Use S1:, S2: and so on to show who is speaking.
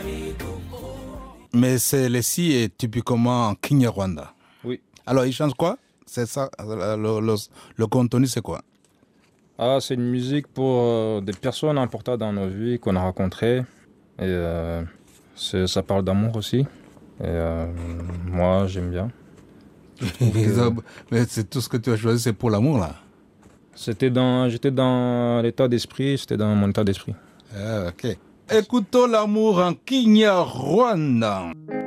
S1: Mais celle-ci est typiquement Kinyarwanda.
S2: Oui.
S1: Alors, il chante quoi? C'est ça, le contenu, c'est quoi?
S2: Ah, c'est une musique pour des personnes importantes dans nos vies qu'on a rencontrées. Et ça parle d'amour aussi. Et moi, j'aime bien.
S1: Mais c'est tout ce que tu as choisi, c'est pour l'amour, là.
S2: J'étais dans l'état d'esprit, c'était dans mon état d'esprit.
S1: Ah, ok. Écoutons l'amour en Kinyarwanda.